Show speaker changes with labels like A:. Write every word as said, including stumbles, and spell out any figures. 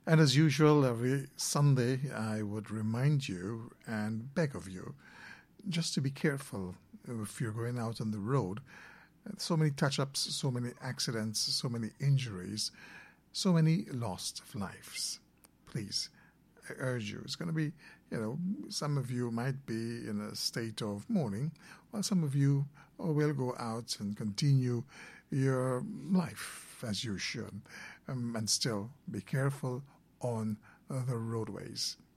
A: And as usual, every Sunday, I would remind you and beg of you just to be careful if you're going out on the road. So many touch-ups, so many accidents, so many injuries, so many lost of lives. Please, I urge you. It's going to be, you know, some of you might be in a state of mourning, while some of you will go out and continue your life as you should. Um, and still be careful on the roadways.